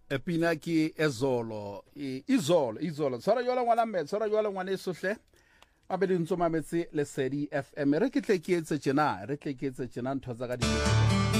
pina ke izolo tshwara jwala ngwana mme tshwara jwala ngwana e sohle a be di ntso mametse Lesedi FM re ke tle ke etse tjena ntho tsa ka di